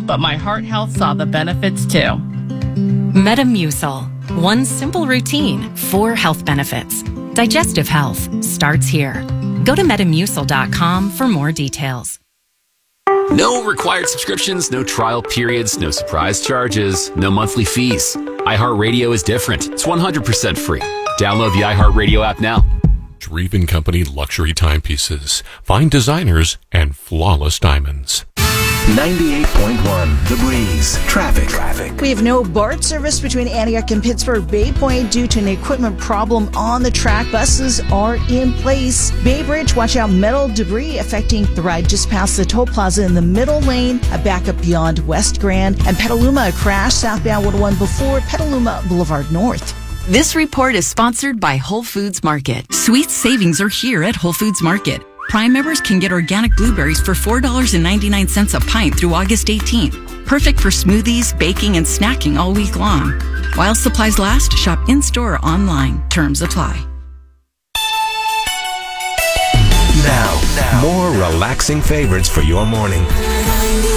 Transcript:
but my heart health saw the benefits too. Metamucil. One simple routine, 4 health benefits. Digestive health starts here. Go to metamucil.com for more details. No required subscriptions, no trial periods, no surprise charges, no monthly fees. iHeartRadio is different. It's 100% free. Download the iHeartRadio app now. Shreve & Company Luxury Timepieces. Fine designers and flawless diamonds. 98.1 The Breeze. Traffic. We have no BART service between Antioch and Pittsburgh Bay Point due to an equipment problem on the track. Buses are in place. Bay Bridge, watch out, metal debris affecting the ride just past the toll plaza in the middle lane. A backup beyond West Grand. And Petaluma, a crash southbound 101 before Petaluma Boulevard North. This report is sponsored by Whole Foods Market. Sweet savings are here at Whole Foods Market. Prime members can get organic blueberries for $4.99 a pint through August 18th. Perfect for smoothies, baking, and snacking all week long. While supplies last, shop in-store or online. Terms apply. Now, more relaxing favorites for your morning.